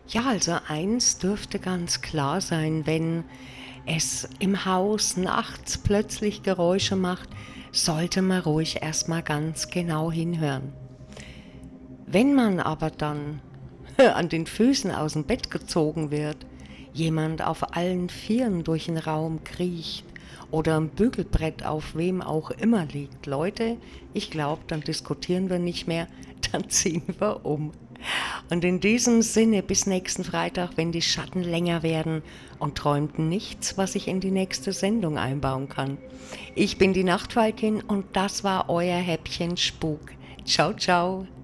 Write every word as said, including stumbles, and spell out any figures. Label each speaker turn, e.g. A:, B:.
A: Ja, also eins dürfte ganz klar sein, wenn es im Haus nachts plötzlich Geräusche macht, sollte man ruhig erst mal ganz genau hinhören. Wenn man aber dann an den Füßen aus dem Bett gezogen wird, jemand auf allen Vieren durch den Raum kriecht oder ein Bügelbrett auf wem auch immer liegt, Leute, ich glaube, dann diskutieren wir nicht mehr, dann ziehen wir um. Und in diesem Sinne bis nächsten Freitag, wenn die Schatten länger werden, und träumt nichts, was ich in die nächste Sendung einbauen kann. Ich bin die Nachtfalkin und das war euer Häppchen Spuk. Ciao, ciao.